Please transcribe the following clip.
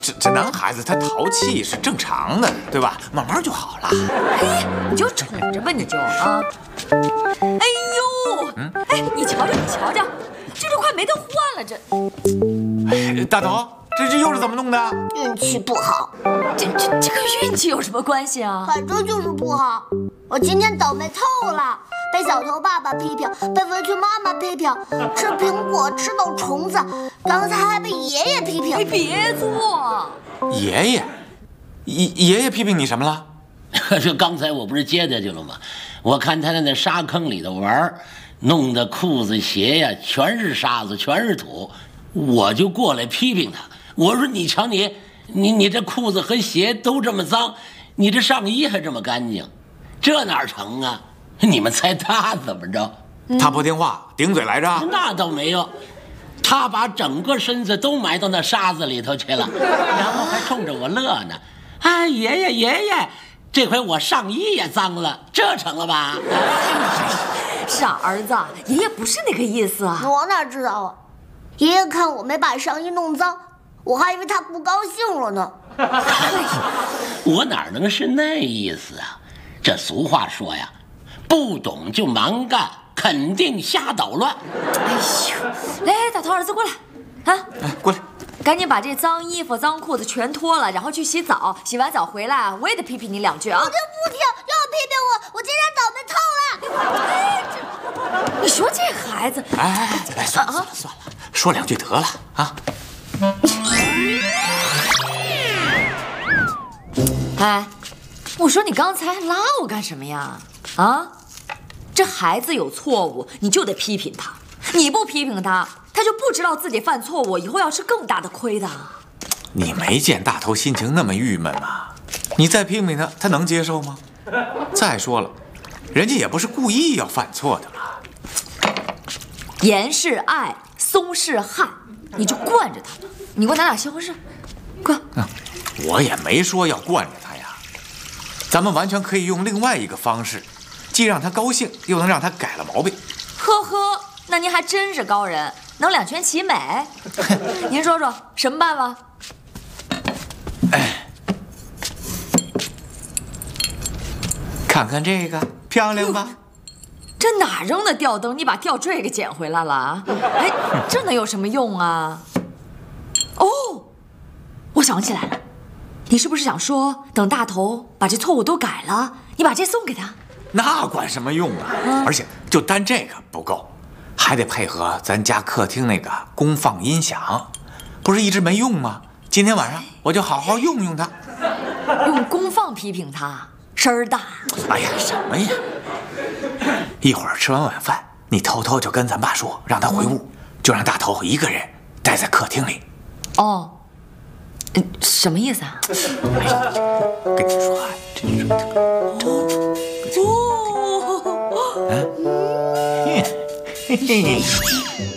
这男孩子他淘气是正常的，对吧？慢慢就好了。 哎，你就宠着吧，你就啊。哎呦，哎，你瞧瞧，这都快没得换了，这。 哎，大头，这又是怎么弄的？ 运气不好。 这跟运气有什么关系啊？ 反正就是不好。我今天倒霉透了，被小头爸爸批评，被围裙妈妈批评，吃苹果吃到虫子，刚才还被爷爷批评。 哎，别做。 爷爷批评你什么了？ 这刚才我不是接他去了吗？我看他在那沙坑里头玩，弄得裤子鞋呀全是沙子，全是土，我就过来批评他。我说你瞧你这裤子和鞋都这么脏，你这上衣还这么干净，这哪成啊？你们猜他怎么着？ 他不听话，顶嘴来着？ 那倒没有，他把整个身子都埋到那沙子里头去了，然后还冲着我乐呢。哎，爷爷，这回我上衣也脏了，这成了吧？ 是啊，儿子，爷爷不是那个意思啊。 我哪知道啊？爷爷看我没把上衣弄脏，我还以为他不高兴了呢。 我哪能是那意思啊？这俗话说呀，不懂就蛮干，肯定瞎捣乱。 哎呦，来，大头儿子过来，啊， 哎，过来， 赶紧把这脏衣服、脏裤子全脱了，然后去洗澡。洗完澡回来，我也得批评你两句啊！ 我就不听，又批评我，我今天倒霉透了。 哎，你说这孩子， 哎，算了，说两句得了啊。 哎，我说你刚才拉我干什么呀？啊，这孩子有错误，你就得批评他。你不批评他，他就不知道自己犯错误，以后要吃更大的亏的。 你没见大头心情那么郁闷吗？你再批评他，他能接受吗？再说了，人家也不是故意要犯错的嘛。 严是爱，松是害，你就惯着他吧。你给我拿点西红柿，快！ 我也没说要惯着他呀，咱们完全可以用另外一个方式，既让他高兴，又能让他改了毛病。 呵呵，那您还真是高人，能两全其美。您说说什么办法？ 看看这个，漂亮吧？ 这哪扔的吊灯？你把吊坠给捡回来了啊？哎，这能有什么用啊？哦，我想起来了，你是不是想说等大头把这错误都改了，你把这送给他？ 那管什么用啊？而且就单这个不够，还得配合咱家客厅那个功放音响，不是一直没用吗？今天晚上我就好好用用它。 用功放批评他，声儿大。 哎呀，什么呀！一会儿吃完晚饭，你偷偷就跟咱爸说，让他回屋，就让大头一个人待在客厅里。 哦，什么意思啊？ 跟你说啊，这是哦， 嘿嘿嘿。